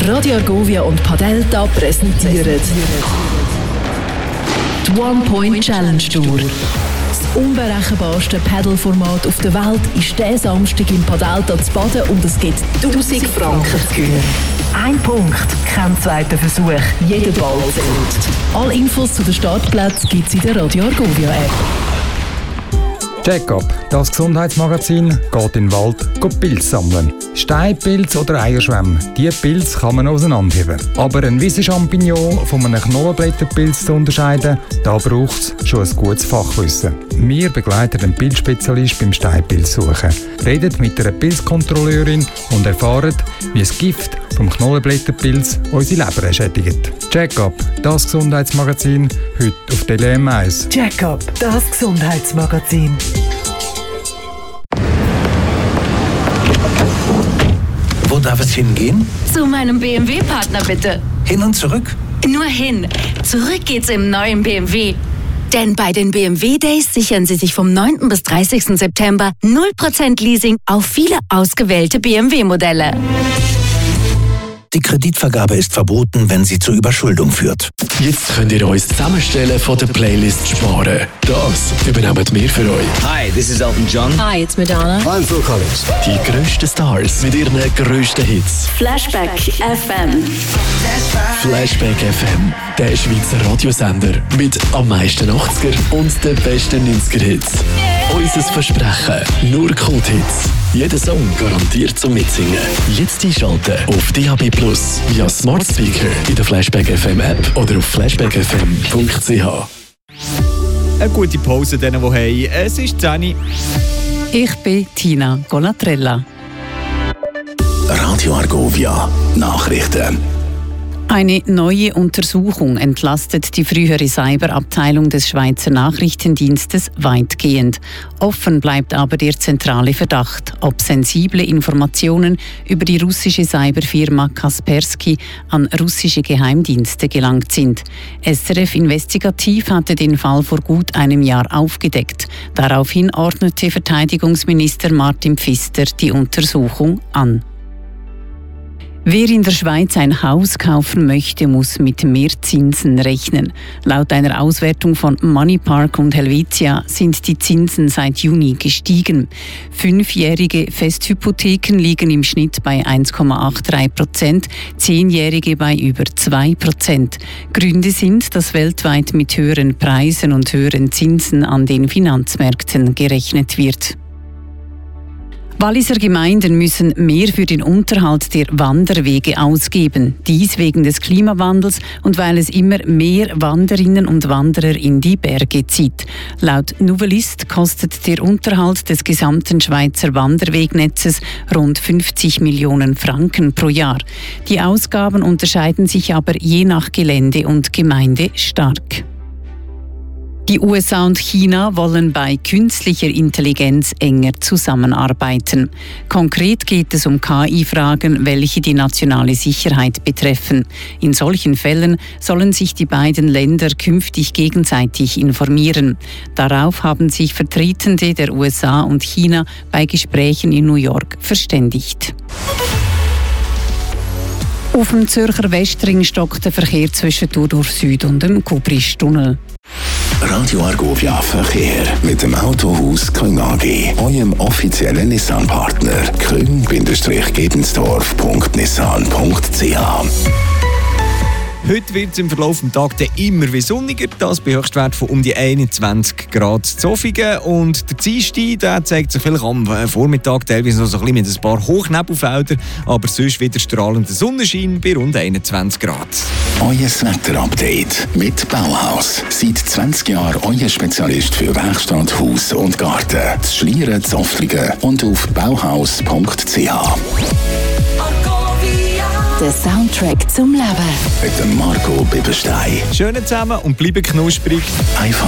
Radio Argovia und Padelta präsentieren die One-Point-Challenge Tour. Das unberechenbarste Paddle-Format auf der Welt ist diesen Samstag im Padelta zu Baden und es gibt 1000 Franken zu gewinnen. Ein Punkt, kein zweiter Versuch, jeder Ball zählt. Alle Infos zu den Startplätzen gibt es in der Radio Argovia App. Check-up, das Gesundheitsmagazin geht in den Wald Pilze sammeln. Steinpilz oder Eierschwämme, diese Pilze kann man auseinanderheben. Aber ein Wiesenchampignon von einem Knollenblätterpilz zu unterscheiden, da braucht es schon ein gutes Fachwissen. Wir begleiten den Pilzspezialist beim Steinpilzsuchen, reden mit einer Pilzkontrolleurin und erfahren, wie das Gift vom Knollenblätterpilz unsere Leber schädigt. Check-up, das Gesundheitsmagazin, heute auf DLM 1. Check-up, das Gesundheitsmagazin. Wo darf es hingehen? Zu meinem BMW-Partner bitte. Hin und zurück? Nur hin. Zurück geht's im neuen BMW. Denn bei den BMW Days sichern Sie sich vom 9. bis 30. September 0% Leasing auf viele ausgewählte BMW-Modelle. Die Kreditvergabe ist verboten, wenn sie zur Überschuldung führt. Jetzt könnt ihr uns Zusammenstellen von der Playlist sparen. Das übernehmen wir für euch. Hi, this is Elton John. Hi, it's Madonna. I'm Phil Collins. Die grössten Stars mit ihren grössten Hits. Flashback FM. Flashback FM, der Schweizer Radiosender mit am meisten 80er und den besten 90er-Hits. Unser Versprechen, nur Kult-Hits. Jeder Song garantiert zum Mitsingen. Jetzt einschalten auf DAB+ via Smart Speaker in der Flashback FM App oder auf flashbackfm.ch. Eine gute Pause denen, die haben. Es ist 10. Ich bin Tina Golatrella. Radio Argovia, Nachrichten. Eine neue Untersuchung entlastet die frühere Cyberabteilung des Schweizer Nachrichtendienstes weitgehend. Offen bleibt aber der zentrale Verdacht, ob sensible Informationen über die russische Cyberfirma Kaspersky an russische Geheimdienste gelangt sind. SRF Investigativ hatte den Fall vor gut einem Jahr aufgedeckt. Daraufhin ordnete Verteidigungsminister Martin Pfister die Untersuchung an. Wer in der Schweiz ein Haus kaufen möchte, muss mit mehr Zinsen rechnen. Laut einer Auswertung von Moneypark und Helvetia sind die Zinsen seit Juni gestiegen. 5-jährige Festhypotheken liegen im Schnitt bei 1,83%, 10-jährige bei über 2%. Gründe sind, dass weltweit mit höheren Preisen und höheren Zinsen an den Finanzmärkten gerechnet wird. Walliser Gemeinden müssen mehr für den Unterhalt der Wanderwege ausgeben. Dies wegen des Klimawandels und weil es immer mehr Wanderinnen und Wanderer in die Berge zieht. Laut Nouvelliste kostet der Unterhalt des gesamten Schweizer Wanderwegnetzes rund 50 Millionen Franken pro Jahr. Die Ausgaben unterscheiden sich aber je nach Gelände und Gemeinde stark. Die USA und China wollen bei künstlicher Intelligenz enger zusammenarbeiten. Konkret geht es um KI-Fragen, welche die nationale Sicherheit betreffen. In solchen Fällen sollen sich die beiden Länder künftig gegenseitig informieren. Darauf haben sich Vertretende der USA und China bei Gesprächen in New York verständigt. Auf dem Zürcher Westring stockt der Verkehr zwischen Thurdorf Süd und dem Kubristunnel. Radio Argovia Verkehr mit dem Autohaus Küng AG, eurem offiziellen Nissan-Partner. küng-gebensdorf.nissan.ch. Heute wird es im Verlauf des Tages immer wie sonniger, das bei Höchstwert von um die 21 Grad zu Zofingen. Und der Dienstag, der zeigt sich vielleicht am Vormittag teilweise noch so ein bisschen mit ein paar Hochnebelfeldern, aber sonst wieder strahlender Sonnenschein bei rund 21 Grad. Euer Wetterupdate mit Bauhaus. Seit 20 Jahren euer Spezialist für Werkstatt, Haus und Garten. Zu Schlieren, Zoftlingen und auf bauhaus.ch. Der Soundtrack zum Leben. Mit dem Marco Bibelstein. Schön zusammen und bleiben knusprig. Einfach